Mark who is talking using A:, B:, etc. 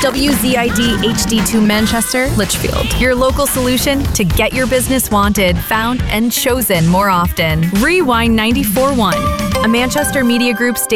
A: WZID HD2 Manchester, Litchfield. Your local solution to get your business wanted, found, and chosen more often. Rewind 94.1, a Manchester Media Group station.